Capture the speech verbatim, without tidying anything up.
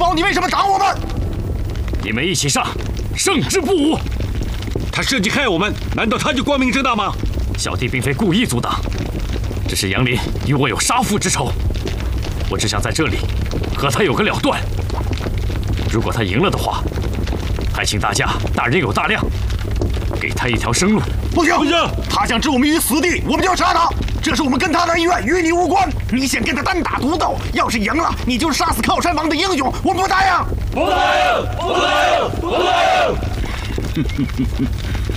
宝，你为什么挡我们？ 你们一起上，胜之不武。 他设计害我们，难道他就光明正大吗？ 小弟并非故意阻挡，只是杨林与我有杀父之仇，我只想在这里和他有个了断。如果他赢了的话，还请大家大人有大量，给他一条生路。 不行， 不行， 他想置我们于死地，我们就要杀他。这是我们跟他的恩怨，与你无关。你想跟他单打独斗，要是赢了，你就是杀死靠山王的英雄，我不答应。 不答应，不答应，不答应。